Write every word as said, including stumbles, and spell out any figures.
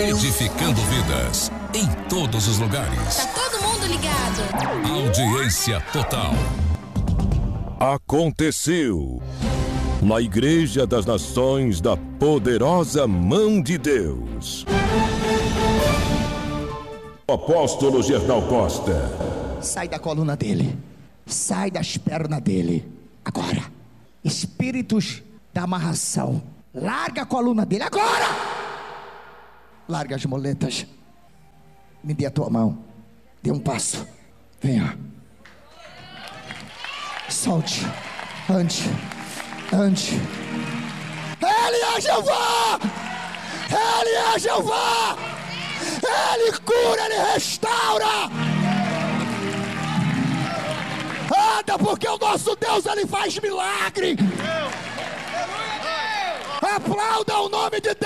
Edificando vidas em todos os lugares. Tá todo mundo ligado. Audiência total. Aconteceu na Igreja das Nações da Poderosa Mão de Deus. Apóstolo Gerdau Costa. Sai da coluna dele. Sai das pernas dele. Agora. Espíritos da amarração. Larga a coluna dele agora. Larga as muletas. Me dê a tua mão. Dê um passo. Venha. Solte. Ande. Ande. Ele é Jeová. Ele é Jeová. Ele cura, Ele restaura. Anda, porque o nosso Deus, Ele faz milagre. Aplauda o nome de Deus.